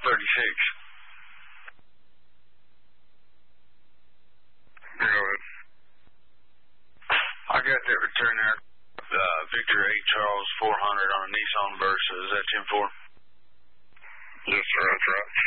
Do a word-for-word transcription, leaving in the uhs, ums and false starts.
thirty-six. Go ahead. I got that return there. Uh, Victor eight Charles four hundred on a Nissan Versa. Is that ten four? Yes, sir, that's right.